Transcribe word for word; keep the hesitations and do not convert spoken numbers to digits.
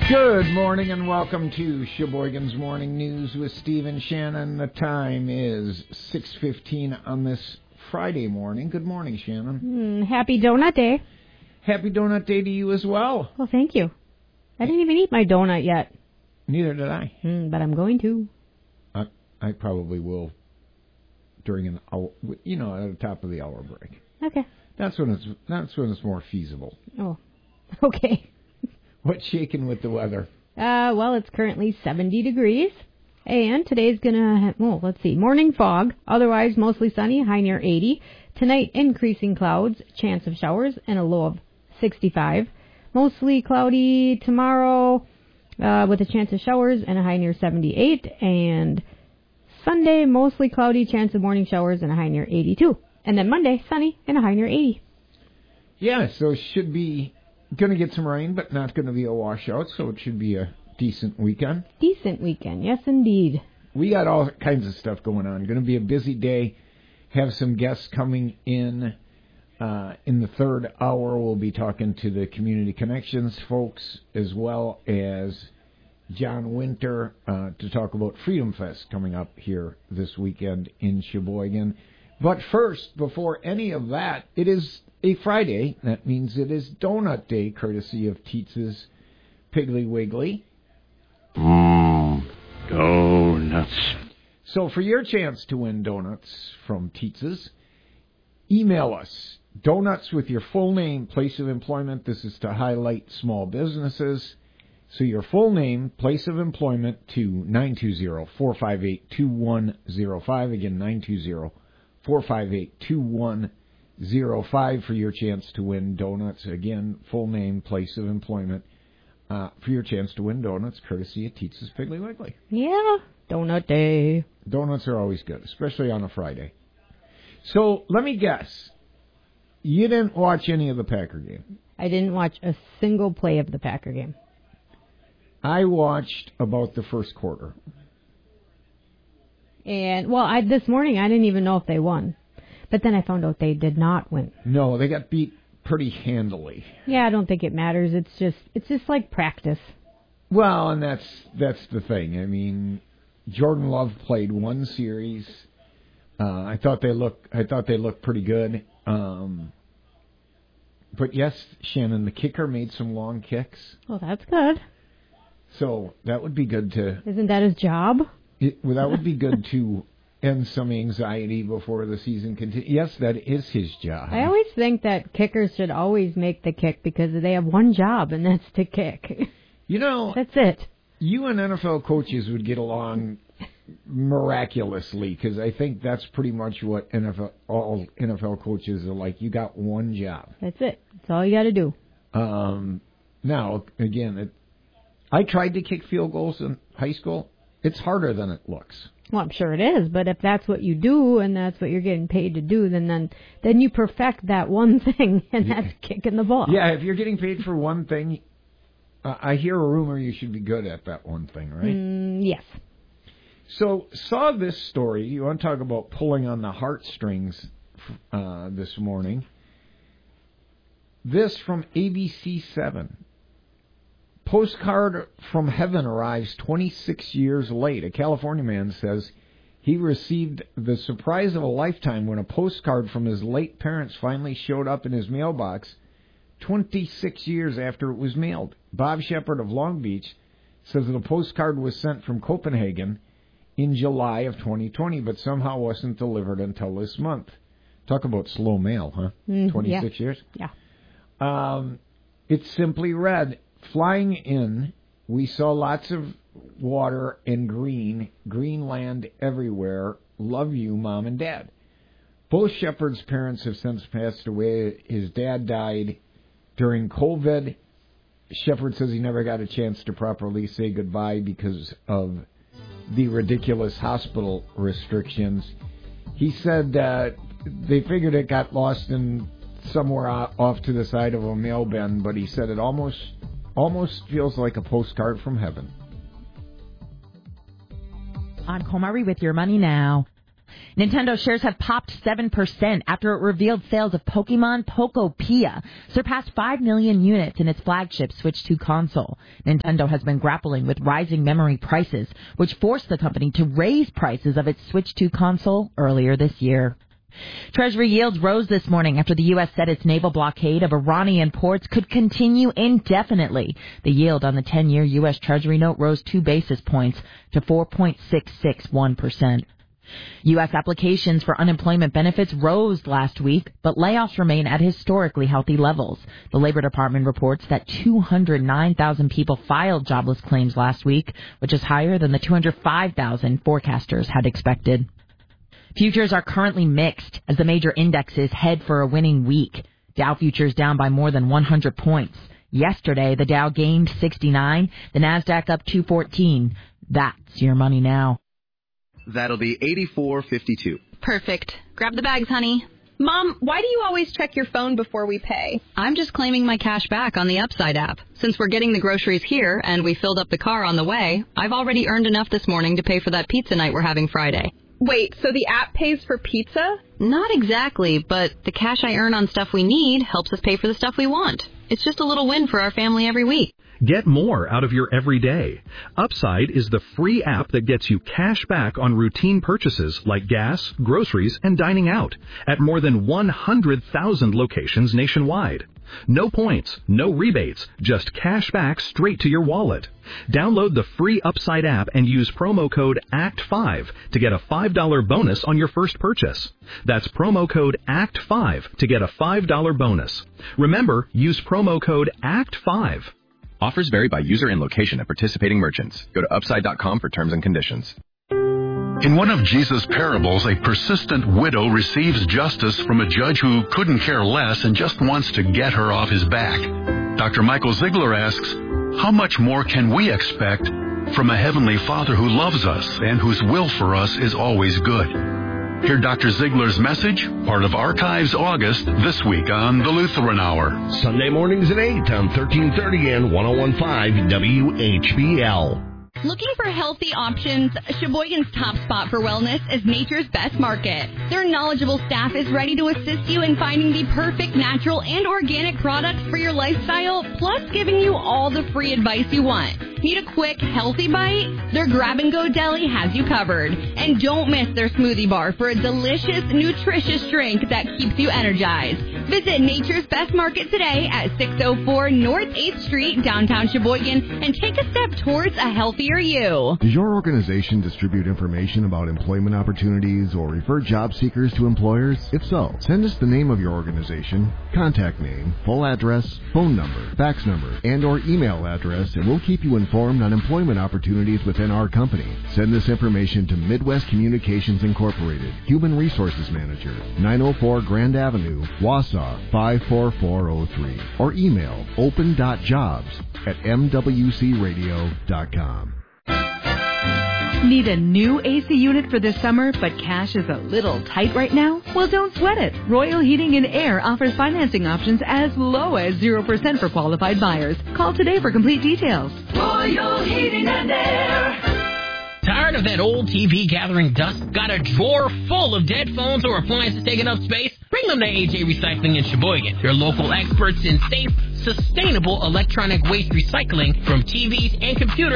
Good morning and welcome to Sheboygan's Morning News with Steve and Shannon. The time is six fifteen on this Friday morning. Good morning, Shannon. Mm, happy Donut Day. Happy Donut Day to you as well. Well, thank you. I didn't even eat my donut yet. Neither did I. Mm, but I'm going to. I, I probably will during an hour, you know, at the top of the hour break. Okay. That's when it's that's when it's more feasible. Oh, okay. What's shaking with the weather? Uh, well, it's currently seventy degrees, and today's gonna, well, let's see, morning fog, otherwise mostly sunny, high near eighty. Tonight, increasing clouds, chance of showers, and a low of sixty-five. Mostly cloudy tomorrow, uh, with a chance of showers and a high near seventy-eight. And Sunday, mostly cloudy, chance of morning showers and a high near eighty-two. And then Monday, sunny and a high near eighty. Yeah, so it should be going to get some rain, but not going to be a washout, so it should be a decent weekend. Decent weekend, yes, indeed. We got all kinds of stuff going on. Going to be a busy day. Have some guests coming in. Uh, in the third hour, we'll be talking to the Community Connections folks, as well as John Winter, uh, to talk about Freedom Fest coming up here this weekend in Sheboygan. But first, before any of that, it is a Friday. That means it is Donut Day, courtesy of Tietz's Piggly Wiggly. Mmm, donuts. So for your chance to win donuts from Tietz's, email us. Donuts with your full name, place of employment. This is to highlight small businesses. So your full name, place of employment to nine two zero, four five eight, two one zero five. Again, nine two zero, four five eight, two one zero five for your chance to win donuts. Again, full name, place of employment uh, for your chance to win donuts, courtesy of Tietz's Piggly Wiggly. Yeah, Donut Day. Donuts are always good, especially on a Friday. So let me guess. You didn't watch any of the Packer game. I didn't watch a single play of the Packer game. I watched about the first quarter. And, well, I, this morning I didn't even know if they won. But then I found out they did not win. No, they got beat pretty handily. Yeah, I don't think it matters. It's just it's just like practice. Well, and that's that's the thing. I mean, Jordan Love played one series. Uh, I thought they look I thought they looked pretty good. Um, but yes, Shannon, the kicker made some long kicks. Well, that's good. So that would be good to. Isn't that his job? It, well, that would be good to end some anxiety before the season continues. Yes, that is his job. I always think that kickers should always make the kick because they have one job, and that's to kick. You know, that's it. You and N F L coaches would get along miraculously because I think that's pretty much what N F L, all N F L coaches are like. You got one job. That's it. That's all you got to do. Um, now, again, it, I tried to kick field goals in high school. It's harder than it looks. Well, I'm sure it is, but if that's what you do and that's what you're getting paid to do, then then, then you perfect that one thing, and that's yeah. kicking the ball. Yeah, if you're getting paid for one thing, uh, I hear a rumor you should be good at that one thing, right? Mm, yes. So, saw this story. You want to talk about pulling on the heartstrings uh, this morning. This from A B C seven. Postcard from heaven arrives twenty-six years late. A California man says he received the surprise of a lifetime when a postcard from his late parents finally showed up in his mailbox twenty-six years after it was mailed. Bob Shepard of Long Beach says that a postcard was sent from Copenhagen in July of twenty twenty, but somehow wasn't delivered until this month. Talk about slow mail, huh? Mm, twenty-six yeah. years? Yeah. Um, it simply read, flying in, we saw lots of water and green, green land everywhere. Love you, Mom and Dad. Both Shepard's parents have since passed away. His dad died during COVID. Shepard says he never got a chance to properly say goodbye because of the ridiculous hospital restrictions. He said uh, they figured it got lost in somewhere off to the side of a mail bin, but he said it almost almost feels like a postcard from heaven. On KOMARI with your money now. Nintendo shares have popped seven percent after it revealed sales of Pokemon Pokopia surpassed five million units in its flagship Switch two console. Nintendo has been grappling with rising memory prices, which forced the company to raise prices of its Switch two console earlier this year. Treasury yields rose this morning after the U S said its naval blockade of Iranian ports could continue indefinitely. The yield on the ten-year U S Treasury note rose two basis points to four point six six one percent. U S applications for unemployment benefits rose last week, but layoffs remain at historically healthy levels. The Labor Department reports that two hundred nine thousand people filed jobless claims last week, which is higher than the two hundred five thousand forecasters had expected. Futures are currently mixed as the major indexes head for a winning week. Dow futures down by more than one hundred points. Yesterday, the Dow gained sixty-nine, the Nasdaq up two fourteen. That's your money now. That'll be eighty-four fifty-two. Perfect. Grab the bags, honey. Mom, why do you always check your phone before we pay? I'm just claiming my cash back on the Upside app. Since we're getting the groceries here and we filled up the car on the way, I've already earned enough this morning to pay for that pizza night we're having Friday. Wait, so the app pays for pizza? Not exactly, but the cash I earn on stuff we need helps us pay for the stuff we want. It's just a little win for our family every week. Get more out of your everyday. Upside is the free app that gets you cash back on routine purchases like gas, groceries, and dining out at more than one hundred thousand locations nationwide. No points, no rebates, just cash back straight to your wallet. Download the free Upside app and use promo code A C T five to get a five dollars bonus on your first purchase. That's promo code A C T five to get a five dollars bonus. Remember, use promo code A C T five. Offers vary by user and location at participating merchants. Go to upside dot com for terms and conditions. In one of Jesus' parables, a persistent widow receives justice from a judge who couldn't care less and just wants to get her off his back. Doctor Michael Ziegler asks, how much more can we expect from a Heavenly Father who loves us and whose will for us is always good? Hear Doctor Ziegler's message, part of Archives August, this week on the Lutheran Hour. Sunday mornings at eight on thirteen thirty and one oh one point five W H B L. Looking for healthy options? Sheboygan's top spot for wellness is Nature's Best Market. Their knowledgeable staff is ready to assist you in finding the perfect natural and organic products for your lifestyle, plus giving you all the free advice you want. Need a quick, healthy bite? Their grab-and-go deli has you covered. And don't miss their smoothie bar for a delicious, nutritious drink that keeps you energized. Visit Nature's Best Market today at six oh four North eighth Street, downtown Sheboygan, and take a step towards a healthier you. Does your organization distribute information about employment opportunities or refer job seekers to employers? If so, send us the name of your organization, contact name, full address, phone number, fax number, and or email address, and we'll keep you informed on employment opportunities within our company. Send this information to Midwest Communications Incorporated, Human Resources Manager, nine oh four Grand Avenue, Wausau, five four four oh three, or email open dot jobs at m w c radio dot com. Need a new A C unit for this summer, but cash is a little tight right now? Well, don't sweat it. Royal Heating and Air offers financing options as low as zero percent for qualified buyers. Call today for complete details. Royal Heating and Air. Tired of that old T V gathering dust? Got a drawer full of dead phones or appliances taking up space? Bring them to A J Recycling in Sheboygan. They're local experts in safe, sustainable electronic waste recycling from T Vs and computers.